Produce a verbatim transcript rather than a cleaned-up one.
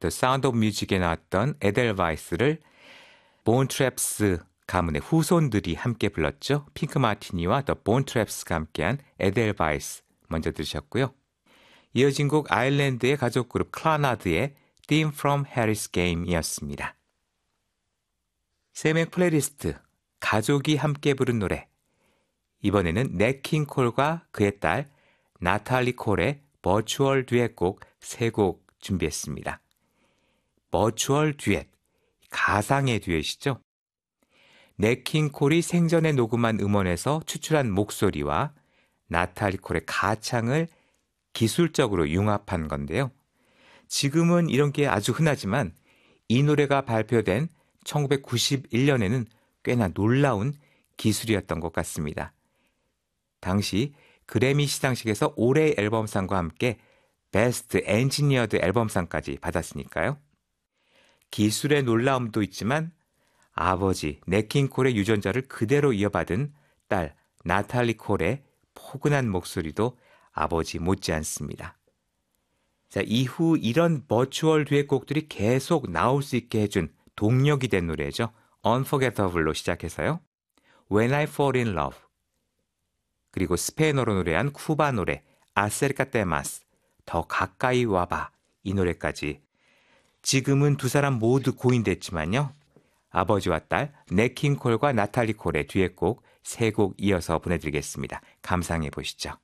The Sound of Music에 나왔던 에델바이스를 본트랩스 가문의 후손들이 함께 불렀죠. 핑크 마티니와 The 본트랩스가 함께한 에델바이스 먼저 들으셨고요. 이어진 곡 아일랜드의 가족 그룹 클라나드의 Theme from Harry's Game이었습니다. 샘의 플레이리스트 가족이 함께 부른 노래 이번에는 넷 킹 콜과 그의 딸 나탈리 콜의 버추얼 듀엣곡 세 곡 준비했습니다. 버추얼 듀엣, 가상의 듀엣이죠. 넷 킹 콜이 생전에 녹음한 음원에서 추출한 목소리와 나탈리 콜의 가창을 기술적으로 융합한 건데요. 지금은 이런 게 아주 흔하지만 이 노래가 발표된 천구백구십일 년에는 꽤나 놀라운 기술이었던 것 같습니다. 당시 그래미 시상식에서 올해의 앨범상과 함께 베스트 엔지니어드 앨범상까지 받았으니까요. 기술의 놀라움도 있지만 아버지 넷 킹 콜의 유전자를 그대로 이어받은 딸 나탈리 콜의 포근한 목소리도 아버지 못지않습니다. 자, 이후 이런 버추얼 듀엣곡들이 계속 나올 수 있게 해준 동력이 된 노래죠. Unforgettable로 시작해서요. When I Fall in Love 그리고 스페인어로 노래한 쿠바 노래 아세르카 테마스 더 가까이 와봐 이 노래까지 지금은 두 사람 모두 고인됐지만요. 아버지와 딸 넷 킹 콜과 나탈리 콜의 듀엣곡 세 곡 이어서 보내드리겠습니다. 감상해 보시죠.